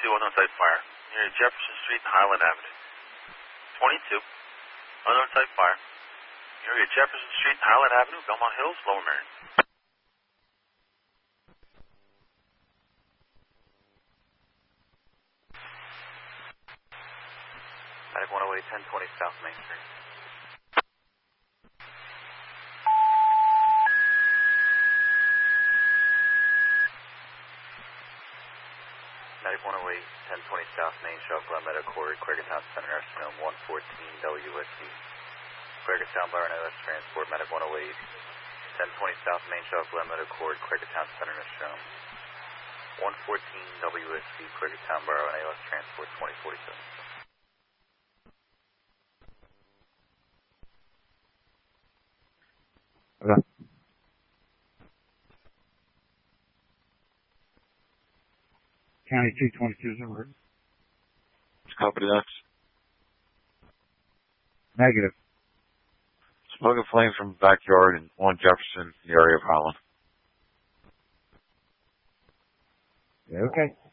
unknown site fire. Near Jefferson Street and Highland Avenue. 22, unknown site fire. Near Jefferson Street and Highland Avenue, Belmont Hills, Lower Merion. Medic 108, 1020 South Main Street. Medic 108, 1020 South Main, Shell Glen Meadow Court, Quakertown Center, Nursing Home 114 WSC. Quakertown Bar and ALS Transport, Medic 108, 1020 South Main, Shell Glen Meadow Court, Quakertown Center, Nursing Home 114 WSC, Quakertown Bar and ALS Transport 2047. Okay. County 222 is over. Copy that. Negative. Smoke and flame from backyard in 1 Jefferson, the area of Holland. Yeah, okay.